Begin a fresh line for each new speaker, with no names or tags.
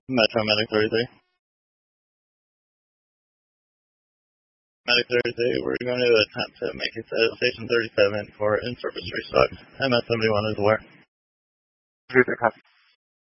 Metro Medic 33. Medic 33, we're going to attempt to make it to Station 37 for in-service restock. MS-71 is aware.
33, copy.